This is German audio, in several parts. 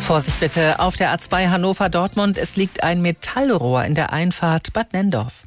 Vorsicht bitte auf der A2 Hannover-Dortmund. Es liegt ein Metallrohr in der Einfahrt Bad Nenndorf.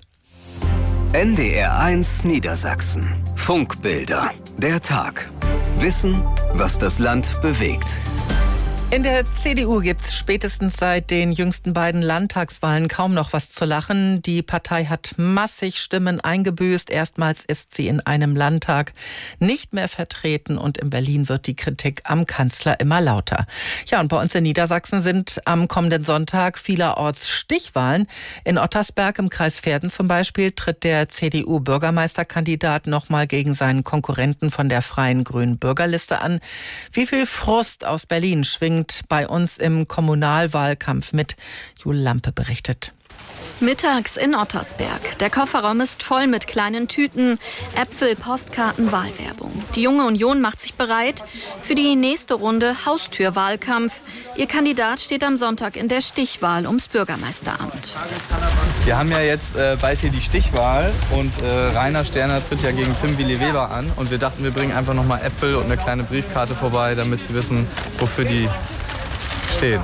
NDR1 Niedersachsen. Funkbilder. Der Tag. Wissen, was das Land bewegt. In der CDU gibt es spätestens seit den jüngsten beiden Landtagswahlen kaum noch was zu lachen. Die Partei hat massig Stimmen eingebüßt. Erstmals ist sie in einem Landtag nicht mehr vertreten und in Berlin wird die Kritik am Kanzler immer lauter. Ja, und bei uns in Niedersachsen sind am kommenden Sonntag vielerorts Stichwahlen. In Ottersberg im Kreis Verden zum Beispiel tritt der CDU-Bürgermeisterkandidat nochmal gegen seinen Konkurrenten von der Freien Grünen Bürgerliste an. Wie viel Frust aus Berlin schwingt bei uns im Kommunalwahlkampf mit? Jule Lampe berichtet. Mittags in Ottersberg. Der Kofferraum ist voll mit kleinen Tüten, Äpfel, Postkarten, Wahlwerbung. Die Junge Union macht sich bereit für die nächste Runde Haustürwahlkampf. Ihr Kandidat steht am Sonntag in der Stichwahl ums Bürgermeisteramt. Wir haben ja jetzt bald hier die Stichwahl und Rainer Sterner tritt ja gegen Tim Willi-Weber an. Und wir dachten, wir bringen einfach nochmal Äpfel und eine kleine Briefkarte vorbei, damit Sie wissen, wofür die stehen.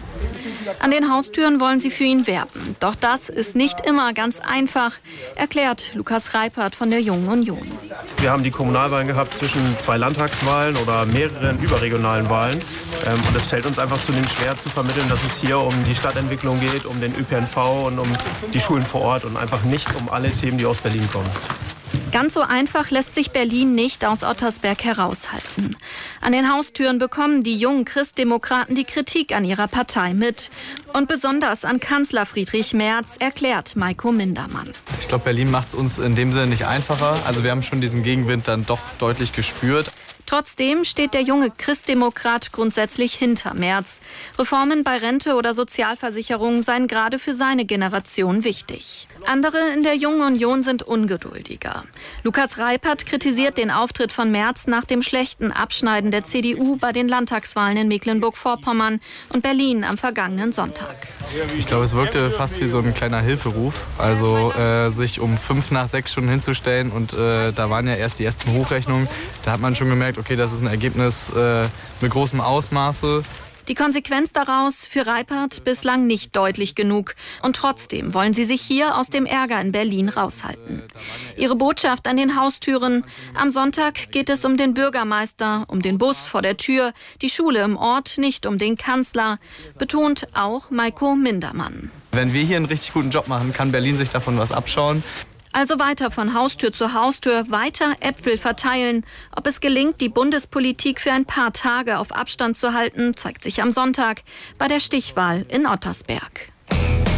An den Haustüren wollen sie für ihn werben. Doch das ist nicht immer ganz einfach, erklärt Lukas Reipert von der Jungen Union. Wir haben die Kommunalwahlen gehabt zwischen 2 Landtagswahlen oder mehreren überregionalen Wahlen. Und es fällt uns einfach zunehmend schwer zu vermitteln, dass es hier um die Stadtentwicklung geht, um den ÖPNV und um die Schulen vor Ort und einfach nicht um alle Themen, die aus Berlin kommen. Ganz so einfach lässt sich Berlin nicht aus Ottersberg heraushalten. An den Haustüren bekommen die jungen Christdemokraten die Kritik an ihrer Partei mit. Und besonders an Kanzler Friedrich Merz, erklärt Maiko Mindermann. Ich glaube, Berlin macht es uns in dem Sinne nicht einfacher. Also wir haben schon diesen Gegenwind dann doch deutlich gespürt. Trotzdem steht der junge Christdemokrat grundsätzlich hinter Merz. Reformen bei Rente oder Sozialversicherung seien gerade für seine Generation wichtig. Andere in der Jungen Union sind ungeduldiger. Lukas Reipert kritisiert den Auftritt von Merz nach dem schlechten Abschneiden der CDU bei den Landtagswahlen in Mecklenburg-Vorpommern und Berlin am vergangenen Sonntag. Ich glaube, es wirkte fast wie so ein kleiner Hilferuf. Also sich um 5 nach 6 Stunden hinzustellen und da waren ja erst die ersten Hochrechnungen. Da hat man schon gemerkt, okay, das ist ein Ergebnis mit großem Ausmaße. Die Konsequenz daraus für Reipert bislang nicht deutlich genug. Und trotzdem wollen sie sich hier aus dem Ärger in Berlin raushalten. Ihre Botschaft an den Haustüren: Am Sonntag geht es um den Bürgermeister, um den Bus vor der Tür, die Schule im Ort, nicht um den Kanzler, betont auch Maiko Mindermann. Wenn wir hier einen richtig guten Job machen, kann Berlin sich davon was abschauen. Also weiter von Haustür zu Haustür, weiter Äpfel verteilen. Ob es gelingt, die Bundespolitik für ein paar Tage auf Abstand zu halten, zeigt sich am Sonntag bei der Stichwahl in Ottersberg.